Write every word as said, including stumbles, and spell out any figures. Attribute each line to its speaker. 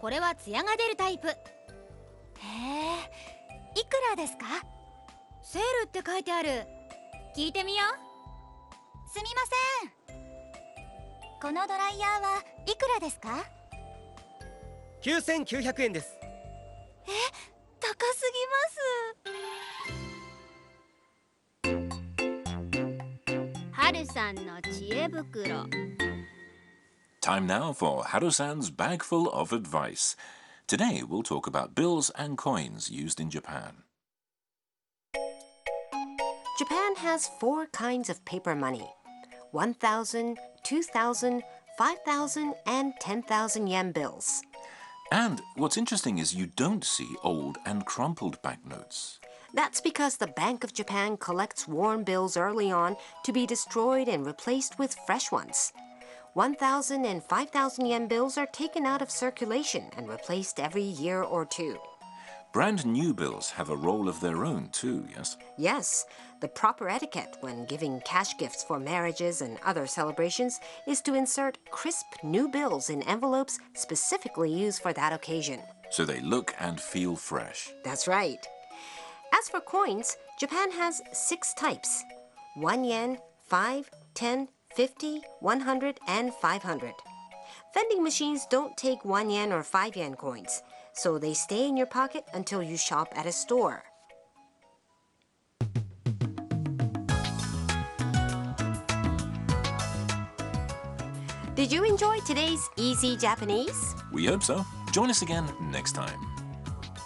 Speaker 1: これはツヤが出るタイプ。へえ、いくらですか？セールって書いてある。聞いてみよう。すみません。このドライヤーはいくらですか？
Speaker 2: きゅうせんきゅうひゃくえんです。
Speaker 1: え、高すぎます。はるさんの知恵袋。
Speaker 3: Time now for Haru-san's bag full of advice. Today we'll talk about bills and coins used in Japan.
Speaker 4: Japan has four kinds of paper money: one thousand, two thousand, five thousand, and ten thousand yen bills.
Speaker 3: And what's interesting is you don't see old and crumpled banknotes.
Speaker 4: That's because the Bank of Japan collects worn bills early on to be destroyed and replaced with fresh ones. one thousand and five thousand yen bills are taken out of circulation and replaced every year or two.
Speaker 3: Brand new bills have a role of their own too, yes?
Speaker 4: Yes, the proper etiquette when giving cash gifts for marriages and other celebrations is to insert crisp new bills in envelopes specifically used for that occasion.
Speaker 3: So they look and feel fresh.
Speaker 4: That's right. As for coins, Japan has six types: one yen, five, ten, fifty, one hundred, and five hundred. Vending machines don't take one yen or five yen coins, so they stay in your pocket until you shop at a store. Did you enjoy today's Easy Japanese?
Speaker 3: We hope so. Join us again next time.